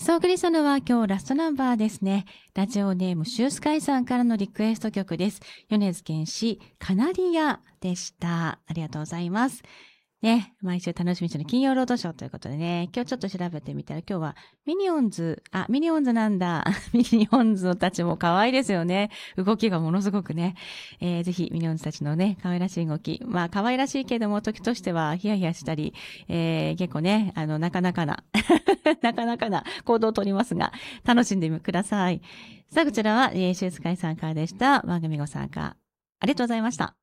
さあ、お送りしたのは今日ラストナンバーですね。ラジオネームシュースカイさんからのリクエスト曲です。米津玄師カナリアでした。ありがとうございます。ね、毎週楽しみにしての金曜ロードショーということでね、今日ちょっと調べてみたら今日はミニオンズなんだ。ミニオンズたちも可愛いですよね。動きがものすごくね。ぜひミニオンズたちのね、可愛らしい動き。まあ可愛らしいけども時としてはヒヤヒヤしたり、結構ね、なかなかな行動をとりますが、楽しんでください。さあ、こちらは、シュースカイさんからでした。番組ご参加ありがとうございました。